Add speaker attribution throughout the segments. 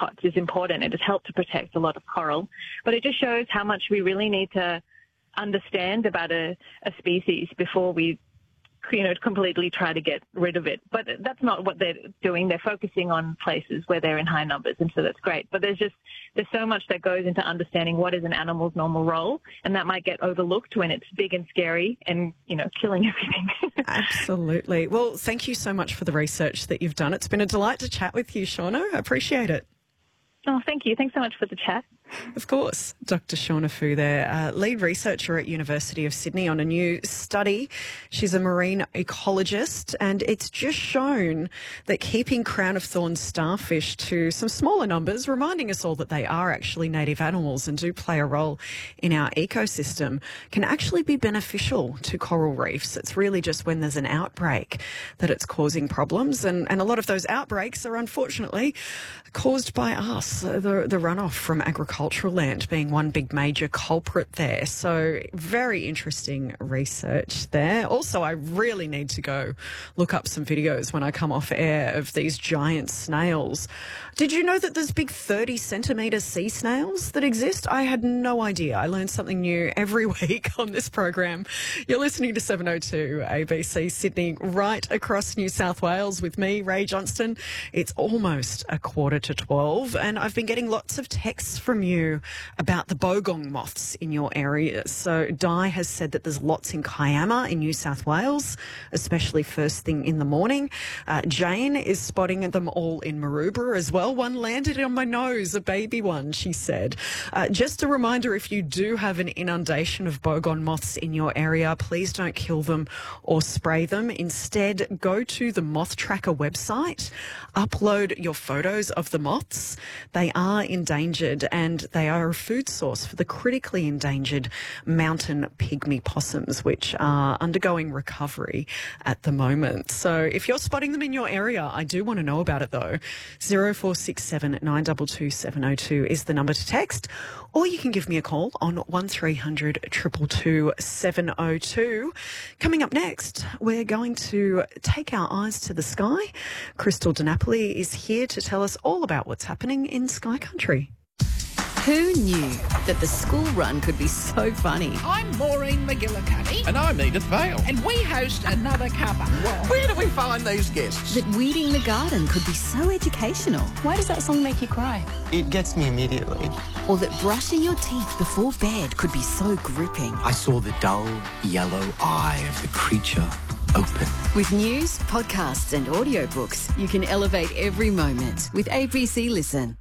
Speaker 1: monocots is important. It has helped to protect a lot of coral. But it just shows how much we really need to understand about a species before we completely try to get rid of it. But that's not what they're doing. They're focusing on places where they're in high numbers, and so that's great. But there's so much that goes into understanding what is an animal's normal role, and that might get overlooked when it's big and scary and, killing everything.
Speaker 2: Absolutely. Well, thank you so much for the research that you've done. It's been a delight to chat with you, Shauna. I appreciate it.
Speaker 1: Oh, thank you. Thanks so much for the chat.
Speaker 2: Of course. Dr. Shauna Fu there, lead researcher at University of Sydney on a new study. She's a marine ecologist, and it's just shown that keeping crown of thorns starfish to some smaller numbers, reminding us all that they are actually native animals and do play a role in our ecosystem, can actually be beneficial to coral reefs. It's really just when there's an outbreak that it's causing problems, and a lot of those outbreaks are unfortunately caused by us, the runoff from agricultural land being one big major culprit there. So very interesting research there. Also, I really need to go look up some videos when I come off air of these giant snails. Did you know that there's big 30-centimetre sea snails that exist? I had no idea. I learn something new every week on this program. You're listening to 702 ABC Sydney, right across New South Wales with me, Ray Johnston. It's almost 11:45, and I've been getting lots of texts from you about the bogong moths in your area. So Di has said that there's lots in Kiama in New South Wales, especially first thing in the morning. Jane is spotting them all in Maroubra as well. One landed on my nose, a baby one, she said. Just a reminder, if you do have an inundation of bogong moths in your area, please don't kill them or spray them. Instead, go to the Moth Tracker website, upload your photos of the moths. They are endangered, and they are a food source for the critically endangered mountain pygmy possums, which are undergoing recovery at the moment. So if you're spotting them in your area, I do want to know about it though. 0467 922 702 is the number to text, or you can give me a call on 1300 222 702. Coming up next, we're going to take our eyes to the sky. Crystal DiNapoli is here to tell us all about what's happening in Sky Country.
Speaker 3: Who knew that the school run could be so funny?
Speaker 4: I'm Maureen McGillicuddy.
Speaker 5: And I'm Edith Vale.
Speaker 4: And we host Another Cuppa.
Speaker 5: Where do we find these guests?
Speaker 3: That weeding the garden could be so educational.
Speaker 6: Why does that song make you cry?
Speaker 7: It gets me immediately.
Speaker 3: Or that brushing your teeth before bed could be so gripping.
Speaker 7: I saw the dull, yellow eye of the creature open.
Speaker 3: With news, podcasts and audiobooks, you can elevate every moment with ABC Listen.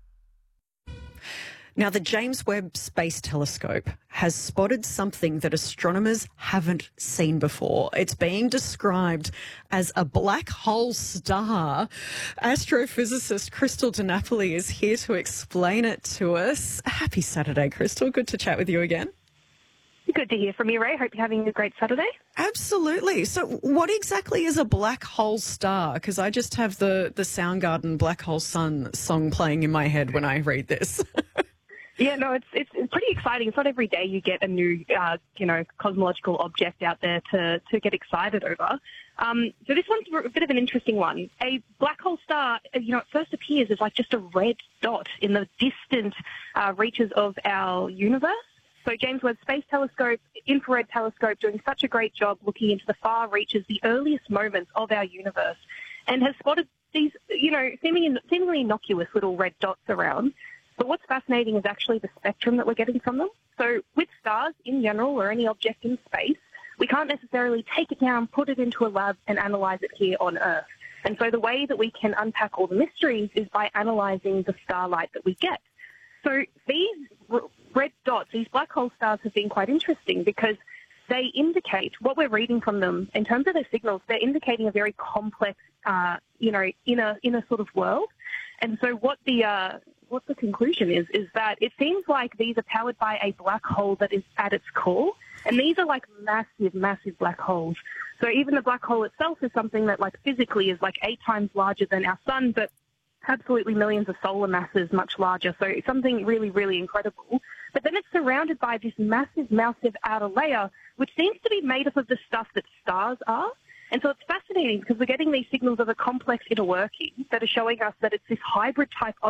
Speaker 2: Now, the James Webb Space Telescope has spotted something that astronomers haven't seen before. It's being described as a black hole star. Astrophysicist Crystal DiNapoli is here to explain it to us. Happy Saturday, Crystal. Good to chat with you again.
Speaker 1: Good to hear from you, Ray. Hope you're having a great Saturday.
Speaker 2: Absolutely. So what exactly is a black hole star? Because I just have the Soundgarden Black Hole Sun song playing in my head when I read this.
Speaker 1: Yeah, no, it's pretty exciting. It's not every day you get a new, cosmological object out there to get excited over. So this one's a bit of an interesting one. A black hole star, it first appears as like just a red dot in the distant reaches of our universe. So James Webb Space Telescope, infrared telescope, doing such a great job looking into the far reaches, the earliest moments of our universe, and has spotted these, seemingly innocuous little red dots around. But what's fascinating is actually the spectrum that we're getting from them. So with stars in general, or any object in space, we can't necessarily take it down, put it into a lab and analyse it here on Earth. And so the way that we can unpack all the mysteries is by analysing the starlight that we get. So these red dots, these black hole stars, have been quite interesting because they indicate what we're reading from them in terms of their signals. They're indicating a very complex, inner sort of world. And so what the conclusion is that it seems like these are powered by a black hole that is at its core. And these are like massive, massive black holes. So even the black hole itself is something that like physically is like 8 times larger than our sun, but absolutely millions of solar masses much larger. So it's something really, really incredible. But then it's surrounded by this massive, massive outer layer, which seems to be made up of the stuff that stars are. And so it's fascinating because we're getting these signals of a complex inner working that are showing us that it's this hybrid type object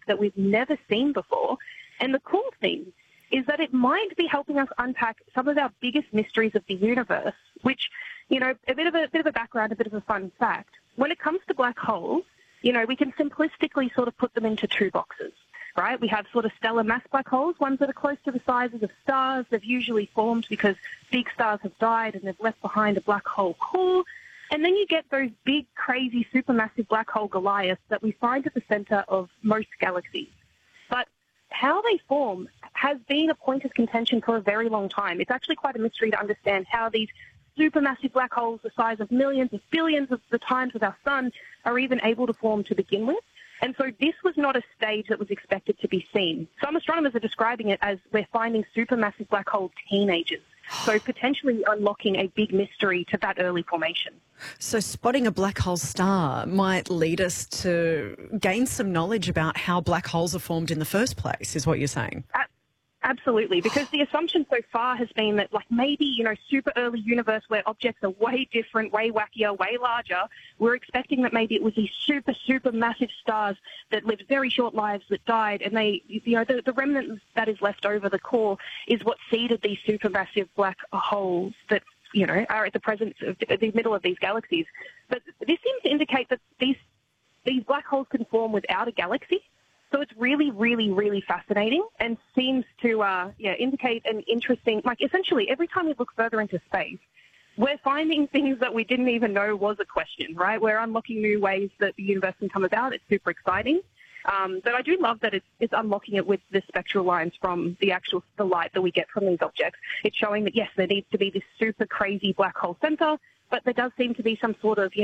Speaker 1: that we've never seen before. And the cool thing is that it might be helping us unpack some of our biggest mysteries of the universe, which, a bit of a background, a bit of a fun fact. When it comes to black holes, we can simplistically sort of put them into two boxes, right? We have sort of stellar mass black holes, ones that are close to the sizes of stars. They've usually formed because big stars have died and they've left behind a black hole core. And then you get those big, crazy, supermassive black hole Goliaths that we find at the center of most galaxies. But how they form has been a point of contention for a very long time. It's actually quite a mystery to understand how these supermassive black holes the size of millions of billions of the times of our sun are even able to form to begin with. And so this was not a stage that was expected to be seen. Some astronomers are describing it as we're finding supermassive black hole teenagers, so potentially unlocking a big mystery to that early formation.
Speaker 2: So spotting a black hole star might lead us to gain some knowledge about how black holes are formed in the first place, is what you're saying?
Speaker 1: Absolutely, because the assumption so far has been that, maybe, super early universe where objects are way different, way wackier, way larger, we're expecting that maybe it was these super, super massive stars that lived very short lives that died, and they, the remnant that is left over the core is what seeded these supermassive black holes that, are at the middle of these galaxies. But this seems to indicate that these black holes can form without a galaxy. So it's really, really, really fascinating and seems to indicate an interesting, essentially every time we look further into space, we're finding things that we didn't even know was a question, right? We're unlocking new ways that the universe can come about. It's super exciting. But I do love that it's unlocking it with the spectral lines from the light that we get from these objects. It's showing that, yes, there needs to be this super crazy black hole center, but there does seem to be some sort of,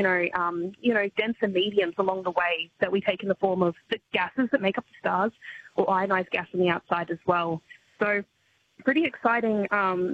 Speaker 1: denser mediums along the way that we take in the form of the gases that make up the stars or ionized gas on the outside as well. So pretty exciting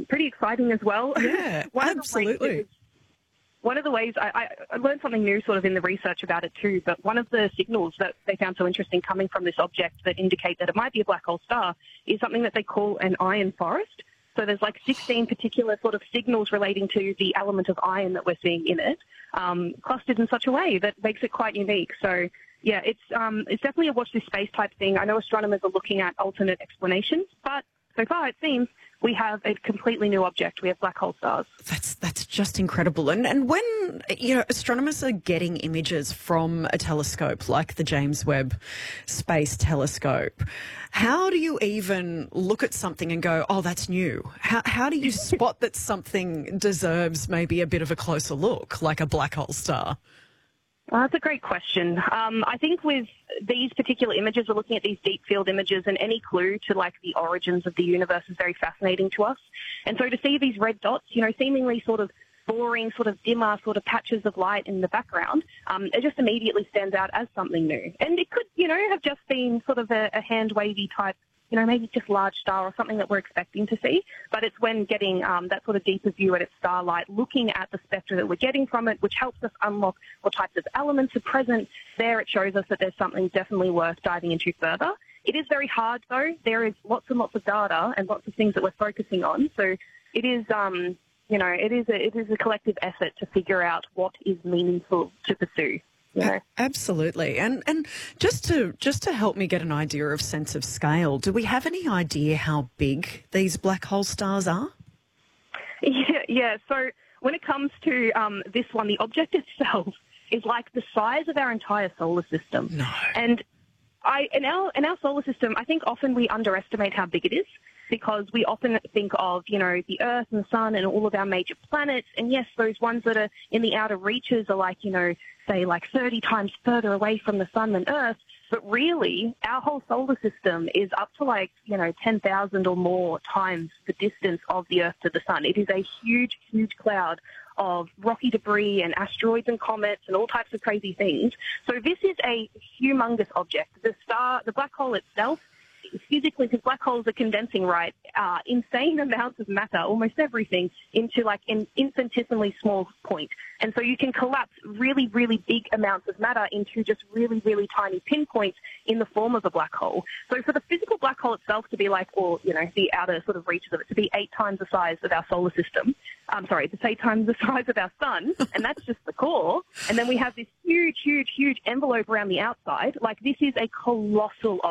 Speaker 1: as well.
Speaker 2: Yeah, absolutely.
Speaker 1: One of the ways I learned something new sort of in the research about it too, but one of the signals that they found so interesting coming from this object that indicate that it might be a black hole star is something that they call an iron forest. So there's 16 particular sort of signals relating to the element of iron that we're seeing in it, clustered in such a way that makes it quite unique. So, yeah, it's definitely a watch this space type thing. I know astronomers are looking at alternate explanations, but so far it seems we have a completely new object. We have black hole stars.
Speaker 2: That's just incredible. And when, astronomers are getting images from a telescope like the James Webb Space Telescope, how do you even look at something and go, oh, that's new? How do you spot that something deserves maybe a bit of a closer look, like a black hole star?
Speaker 1: That's a great question. I think with these particular images, we're looking at these deep field images, and any clue to the origins of the universe is very fascinating to us. And so to see these red dots, seemingly sort of boring, sort of dimmer, sort of patches of light in the background, it just immediately stands out as something new. And it could, have just been sort of a hand wavy type, maybe just large star or something that we're expecting to see. But it's when getting that sort of deeper view at its starlight, looking at the spectra that we're getting from it, which helps us unlock what types of elements are present. There it shows us that there's something definitely worth diving into further. It is very hard, though. There is lots and lots of data and lots of things that we're focusing on. So it is, it is a collective effort to figure out what is meaningful to pursue. Yeah.
Speaker 2: Absolutely. And just to help me get an idea of sense of scale, do we have any idea how big these black hole stars are?
Speaker 1: Yeah. So when it comes to this one, the object itself is like the size of our entire solar system.
Speaker 2: No.
Speaker 1: And in our solar system, I think often we underestimate how big it is, because we often think of, the Earth and the Sun and all of our major planets. And yes, those ones that are in the outer reaches are say 30 times further away from the Sun than Earth. But really, our whole solar system is up to 10,000 or more times the distance of the Earth to the Sun. It is a huge, huge cloud of rocky debris and asteroids and comets and all types of crazy things. So this is a humongous object. The black hole itself, physically, because black holes are condensing, insane amounts of matter, almost everything, into an infinitesimally small point. And so you can collapse really, really big amounts of matter into just really, really tiny pinpoints in the form of a black hole. So for the physical black hole itself to be the outer sort of reaches of it to be 8 times the size of our solar system, it's 8 times the size of our sun, and that's just the core. And then we have this huge, huge, huge envelope around the outside. This is a colossal